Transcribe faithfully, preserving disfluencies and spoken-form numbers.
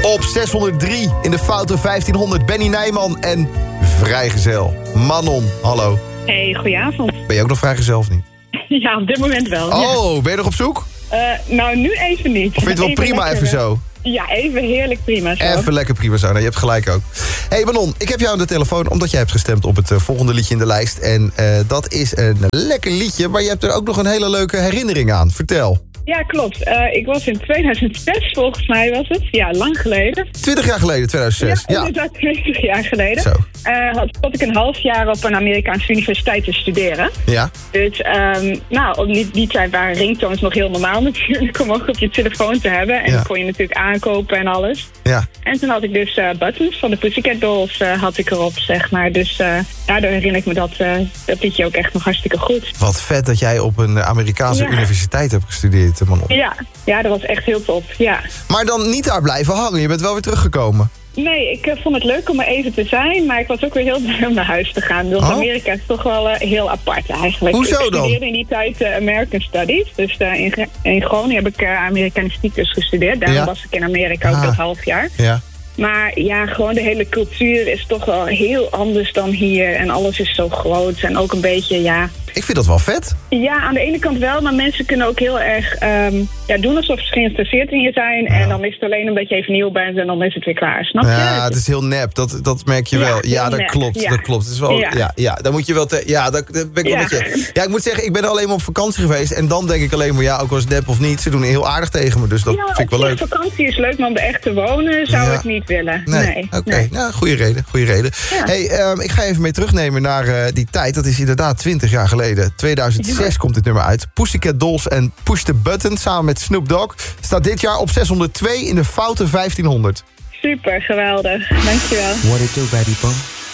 Op zeshonderddrie in de foute vijftienhonderd Benny Nijman en Vrijgezel. Manon, hallo. Hey, goedenavond. Ben je ook nog vrijgezel of niet? Ja, op dit moment wel. Oh, ja. ben je nog op zoek? Uh, nou, nu even niet. Of vind je het wel prima even zo? Ja, even heerlijk prima zo. Even lekker prima zo. Nou, je hebt gelijk ook. Hey Manon, ik heb jou aan de telefoon omdat jij hebt gestemd op het uh, volgende liedje in de lijst. En uh, dat is een lekker liedje, maar je hebt er ook nog een hele leuke herinnering aan. Vertel. Ja, klopt. Uh, ik was in tweeduizend zes, volgens mij was het. Ja, lang geleden. twintig jaar geleden, tweeduizend zes. Ja, inderdaad, twintig jaar geleden. Zo. Uh, had, had ik een half jaar op een Amerikaanse universiteit te studeren. Ja. Dus, um, nou, op die, die tijd waren ringtones nog heel normaal natuurlijk, om ook op je telefoon te hebben. En ja. dan kon je natuurlijk aankopen en alles. Ja. En toen had ik dus uh, Buttons van de Pussycat Dolls uh, had ik erop, zeg maar. Dus uh, daardoor herinner ik me dat, uh, dat liedje ook echt nog hartstikke goed. Wat vet dat jij op een Amerikaanse ja. universiteit hebt gestudeerd, Manon. Ja, ja, dat was echt heel top, ja. Maar dan niet daar blijven hangen, je bent wel weer teruggekomen. Nee, ik uh, vond het leuk om er even te zijn, maar ik was ook weer heel blij om naar huis te gaan. Dus oh? Amerika is toch wel uh, heel apart eigenlijk. Hoezo dan? Ik studeerde in die tijd uh, American Studies. Dus uh, in, in Groningen heb ik uh, Amerikanistiek dus gestudeerd. Daarom ja? was ik in Amerika ook ah. dat half jaar. Ja. Maar ja, gewoon de hele cultuur is toch wel heel anders dan hier. En alles is zo groot en ook een beetje, ja... Ik vind dat wel vet. Ja, aan de ene kant wel, maar mensen kunnen ook heel erg um, ja, doen alsof ze geïnteresseerd in je zijn. Ja. En dan is het alleen omdat je even nieuw bent en dan is het weer klaar, snap je? Ja, het is heel nep, dat, dat merk je ja, wel. Ja, dat nep. klopt, ja. dat klopt. Het is wel, ja. Ja, ja, dan moet je wel... Te, ja, dat, dat ben ik wel ja. met je. Ja, ik moet zeggen, ik ben alleen maar op vakantie geweest. En dan denk ik alleen maar, ja, ook was het nep of niet. Ze doen heel aardig tegen me, dus dat ja, vind ik wel leuk. Vakantie is leuk, maar om er echt te wonen zou ja. ik niet willen. Nee, nee. oké. Okay. Nee. Nou, goede reden, goede reden. Ja. Hey, um, ik ga even mee terugnemen naar uh, die tijd. Dat is inderdaad twintig jaar geleden. tweeduizend zes ja. komt dit nummer uit. Pussycat Dolls en Push the Button samen met Snoop Dogg staat dit jaar op zeshonderdtwee in de foute vijftienhonderd. Super, geweldig. Dankjewel. What it do, baby bum?